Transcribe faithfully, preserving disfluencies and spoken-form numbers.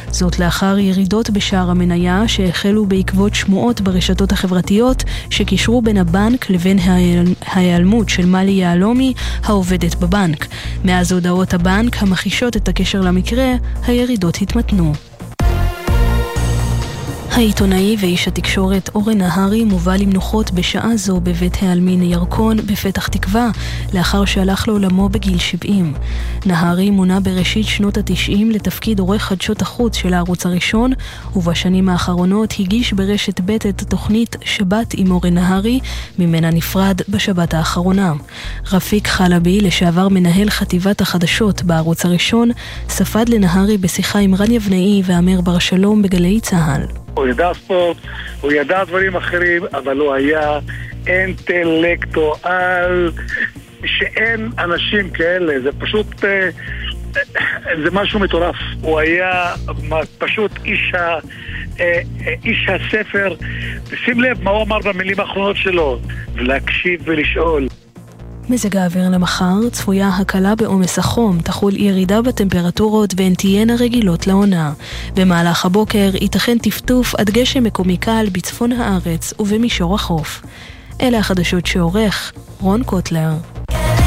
זאת לאחר ירידות בשער המניה שהחלו בעקבות שמועות ברשתות החברתיות שקישרו בין הבנק לבין ההיעלמות של מלי יהלומי העובדת בבנק. מאז הודעות הבנק המחישות את הקשר למקרה, הירידות התמתנו. העיתונאי ואיש התקשורת אורן נהרי מובא למנוחות בשעה זו בבית העלמין ירקון בפתח תקווה, לאחר שהלך לעולמו בגיל שבעים. נהרי מונה בראשית שנות ה-תשעים לתפקיד עורך חדשות החוץ של הערוץ הראשון, ובשנים האחרונות הגיש ברשת ב' את התוכנית שבת עם אורן נהרי, ממנה נפרד בשבת האחרונה. רפיק חלבי, לשעבר מנהל חטיבת החדשות בערוץ הראשון, ספד לנהרי בשיחה עם רן יבנאי ואמיר בר שלום בגלי צהל. הוא ידע ספורט, הוא ידע דברים אחרים, אבל הוא היה אינטלקטואל, שאין אנשים כאלה, זה פשוט, זה משהו מטורף. הוא היה פשוט איש, ה, איש הספר, שים לב מה הוא אמר במילים האחרונות שלו, ולהקשיב ולשאול. מזג האוויר למחר, צפויה הקלה בעומס החום, תחול ירידה בטמפרטורות והן תהיינה רגילות לעונה. במהלך הבוקר ייתכן טפטוף עד גשם מקומי קל בצפון הארץ ובמישור החוף. אלה החדשות שעורך רון קוטלר.